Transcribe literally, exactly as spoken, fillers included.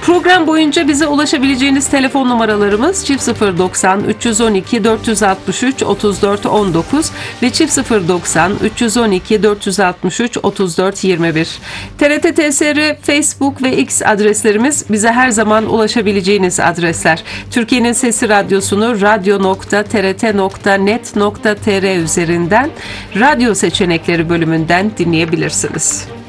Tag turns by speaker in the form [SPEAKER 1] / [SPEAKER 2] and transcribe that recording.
[SPEAKER 1] Program boyunca bize ulaşabileceğiniz telefon numaralarımız çift sıfır doksan üç yüz on iki dört yüz altmış üç otuz dört on dokuz ve çift sıfır doksan üç yüz on iki dört yüz altmış üç otuz dört yirmi bir. T R T T S R, Facebook ve X adreslerimiz bize her zaman ulaşabileceğiniz adresler. Türkiye'nin Sesi Radyosu'nu radyo nokta t r t nokta net nokta t r üzerinden radyo seçenekleri bölümünden dinleyebilirsiniz.